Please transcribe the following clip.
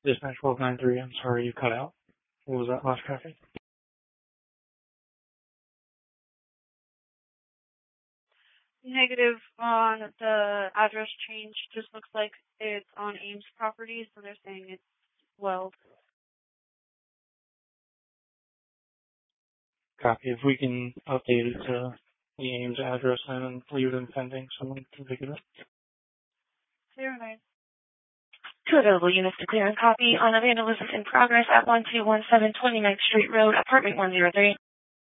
Dispatch 1293, I'm sorry you cut out. What was that last traffic? Negative on the address change. Just looks like it's on Ames property, so they're saying it's Weld. Copy. If we can update it to the Ames address and leave it in pending, someone can pick it up. 09. Two available units to clear and copy on a vandalism in progress at 1217 29th Street Road, apartment 103.